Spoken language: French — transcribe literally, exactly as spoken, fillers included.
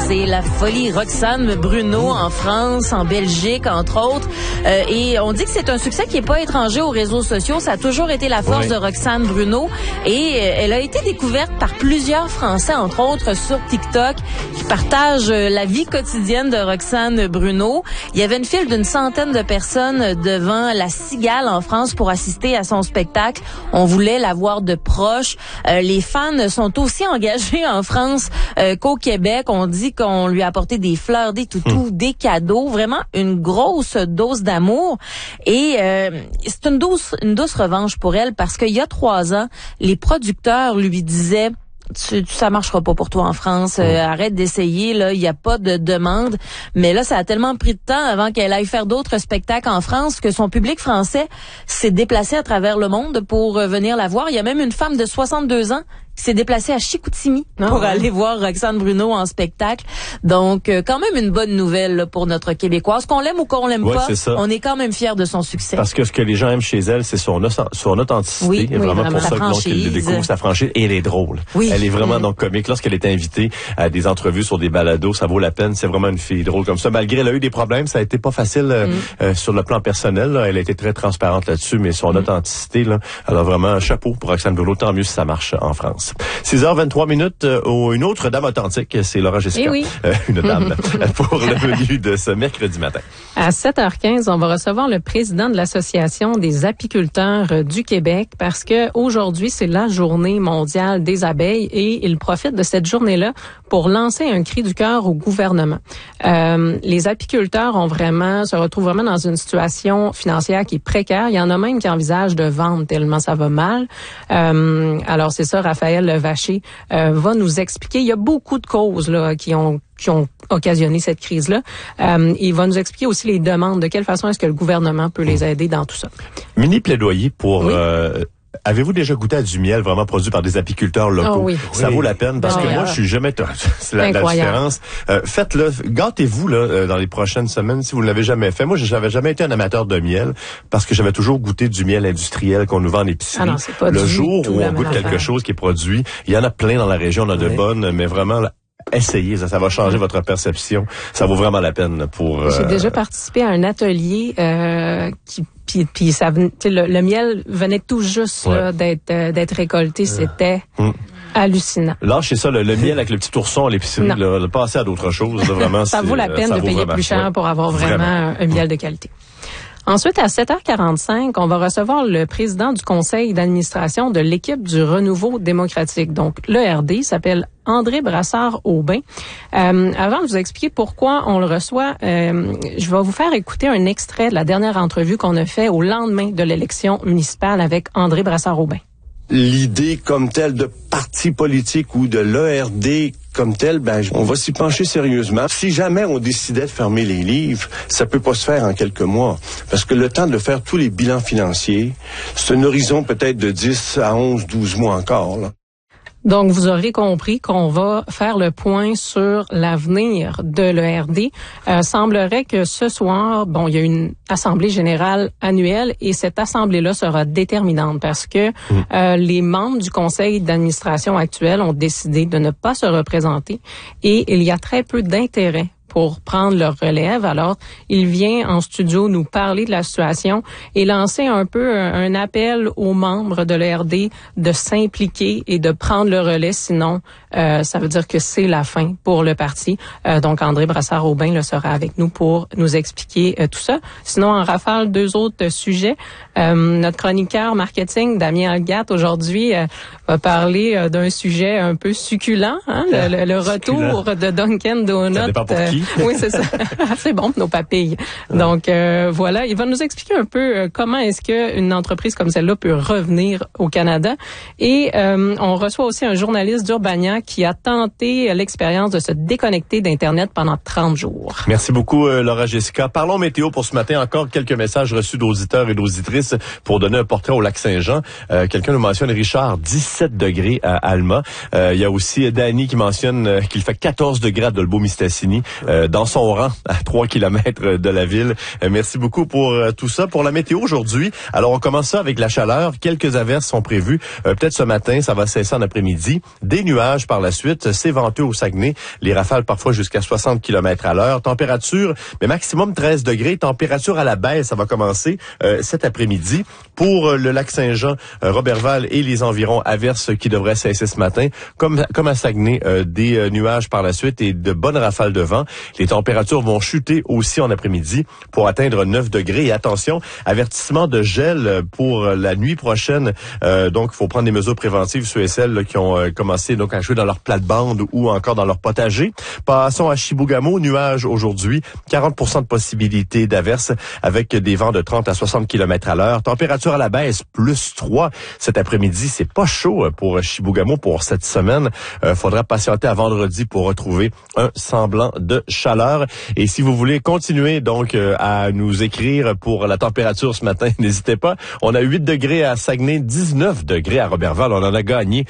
c'est la folie. Roxane Bruno en France, en Belgique, entre autres. Euh, et on dit que c'est un succès qui n'est pas étranger aux réseaux sociaux. Ça a toujours été la force oui. de Roxane Bruno. Et euh, elle a été découverte par plusieurs Français, entre autres sur TikTok, qui partagent euh, la vie quotidienne de Roxane Bruno. Il y avait une file d'une centaine de personnes devant la Cigale en France pour assister à son spectacle. On voulait la voir de proche. Euh, les fans sont aussi engagés en France euh, qu'au Québec. On dit qu'on lui a apporté des fleurs, des toutous, mmh. des cadeaux. Vraiment une grosse dose d'amour. Et euh, c'est une douce, une douce revanche pour elle parce qu'il y a trois ans, les producteurs lui disaient Tu, tu, ça marchera pas pour toi en France. Euh, arrête d'essayer, là. Il n'y a pas de demande. Mais là, ça a tellement pris de temps avant qu'elle aille faire d'autres spectacles en France que son public français s'est déplacé à travers le monde pour euh, venir la voir. Il y a même une femme de soixante-deux ans qui s'est déplacée à Chicoutimi oh, pour ouais. aller voir Roxane Bruno en spectacle. Donc, euh, quand même une bonne nouvelle là, pour notre Québécoise. Qu'on l'aime ou qu'on l'aime ouais, pas, on est quand même fiers de son succès. Parce que ce que les gens aiment chez elle, c'est son, son authenticité. Oui, oui, vraiment, vraiment pour ça qu'ils découvrent sa franchise. Et elle est drôle. Oui. Elle est vraiment mmh. donc comique. Lorsqu'elle est invitée à des entrevues sur des balados, ça vaut la peine. C'est vraiment une fille drôle comme ça. Malgré elle a eu des problèmes, ça a été pas facile euh, mmh. euh, sur le plan personnel. Là. Elle a été très transparente là-dessus, mais son mmh. authenticité, là, alors vraiment, chapeau pour Roxane Bruno. Tant mieux si ça marche en France. six heures vingt-trois minutes, euh, une autre dame authentique, c'est Laura Jessica. Eh oui. euh, une dame pour le menu de ce mercredi matin. À sept heures quinze, on va recevoir le président de l'Association des apiculteurs du Québec parce que aujourd'hui, c'est la journée mondiale des abeilles et il profite de cette journée-là pour lancer un cri du cœur au gouvernement. Euh, les apiculteurs ont vraiment, se retrouvent vraiment dans une situation financière qui est précaire. Il y en a même qui envisagent de vendre tellement ça va mal. Euh, alors c'est ça, Raphaël Vacher euh, va nous expliquer. Il y a beaucoup de causes là qui ont qui ont occasionné cette crise-là. Euh, il va nous expliquer aussi les demandes, de quelle façon est-ce que le gouvernement peut les aider dans tout ça. Mini plaidoyer pour... Oui. Euh, avez-vous déjà goûté à du miel vraiment produit par des apiculteurs locaux? Oh oui. Ça oui. vaut la peine parce oh, que yeah. moi, je suis jamais... C'est la, la différence. Euh, faites-le. Gâtez-vous là euh, dans les prochaines semaines si vous ne l'avez jamais fait. Moi, j'avais jamais été un amateur de miel parce que j'avais toujours goûté du miel industriel qu'on nous vend en épicerie. Ah non, c'est pas le du jour tout où on goûte affaire. quelque chose qui est produit, il y en a plein dans la région, on a de oui. bonnes, mais vraiment... Là, essayez, ça, ça va changer votre perception. Ça vaut vraiment la peine pour... Euh... J'ai déjà participé à un atelier euh, qui puis puis ça le, le miel venait tout juste ouais. là, d'être euh, d'être récolté, euh. c'était mmh. hallucinant. Lâchez ça, le, le miel avec le petit ourson à l'épicerie, là, le passer à d'autres choses, là, vraiment. Ça vaut la peine de payer vraiment, plus cher ouais. pour avoir vraiment, vraiment. Un, un miel de qualité. Ensuite, à sept heures quarante-cinq, on va recevoir le président du conseil d'administration de l'équipe du Renouveau démocratique. Donc, l'E R D s'appelle André Brassard-Aubin. Euh, avant de vous expliquer pourquoi on le reçoit, euh, je vais vous faire écouter un extrait de la dernière entrevue qu'on a fait au lendemain de l'élection municipale avec André Brassard-Aubin. L'idée comme telle de parti politique ou de l'E R D comme tel, ben, on va s'y pencher sérieusement. Si jamais on décidait de fermer les livres, ça peut pas se faire en quelques mois. Parce que le temps de faire tous les bilans financiers, c'est un horizon peut-être de dix à onze, douze mois encore, là. Donc, vous aurez compris qu'on va faire le point sur l'avenir de l'E R D. Euh, semblerait que ce soir, bon, il y a une assemblée générale annuelle et cette assemblée-là sera déterminante parce que mmh. euh, les membres du conseil d'administration actuel ont décidé de ne pas se représenter et il y a très peu d'intérêt pour prendre leur relève. Alors, il vient en studio nous parler de la situation et lancer un peu un, un appel aux membres de l'E R D de s'impliquer et de prendre le relais. Sinon, euh, ça veut dire que c'est la fin pour le parti. Euh, donc, André Brassard-Aubin là, sera avec nous pour nous expliquer euh, tout ça. Sinon, en rafale, deux autres sujets. Euh, notre chroniqueur marketing, Damien Algat, aujourd'hui, euh, va parler euh, d'un sujet un peu succulent, hein, le, le, le retour de Dunkin' Donuts. Ça dépend pour qui. Oui, c'est ça. C'est bon, nos papilles. Donc, euh, voilà, il va nous expliquer un peu euh, comment est-ce qu'une entreprise comme celle-là peut revenir au Canada. Et euh, on reçoit aussi un journaliste d'Urbania qui a tenté l'expérience de se déconnecter d'Internet pendant trente jours. Merci beaucoup, euh, Laura Jessica. Parlons météo pour ce matin. Encore quelques messages reçus d'auditeurs et d'auditrices pour donner un portrait au Lac-Saint-Jean. Euh, quelqu'un nous mentionne, Richard, dix-sept degrés à Alma. Euh, il y a aussi Danny qui mentionne euh, qu'il fait quatorze degrés à Dolbeau-Mistassini. euh, dans son rang à trois kilomètres de la ville. Euh, merci beaucoup pour euh, tout ça. Pour la météo aujourd'hui, alors on commence ça avec la chaleur. Quelques averses sont prévues. Euh, peut-être ce matin, ça va cesser en après-midi. Des nuages par la suite. C'est venteux au Saguenay. Les rafales parfois jusqu'à soixante kilomètres à l'heure. Température, mais maximum treize degrés. Température à la baisse, ça va commencer euh, cet après-midi. Pour euh, le lac Saint-Jean, euh, Roberval et les environs, averses qui devraient cesser ce matin. Comme, comme à Saguenay, euh, des euh, nuages par la suite et de bonnes rafales de vent. Les températures vont chuter aussi en après-midi pour atteindre neuf degrés. Et attention, avertissement de gel pour la nuit prochaine. Euh, donc, il faut prendre des mesures préventives, ceux et celles là, qui ont euh, commencé donc à jouer dans leur plate-bande ou encore dans leur potager. Passons à Chibougamau, nuages aujourd'hui, quarante pour cent de possibilité d'averse avec des vents de trente à soixante kilomètres à l'heure. Température à la baisse, plus trois. Cet après-midi, c'est pas chaud pour Chibougamau pour cette semaine. Euh, faudra patienter à vendredi pour retrouver un semblant de chaleur. Et si vous voulez continuer donc euh, à nous écrire pour la température ce matin, n'hésitez pas. On a huit degrés à Saguenay, dix-neuf degrés à Roberval. On en a gagné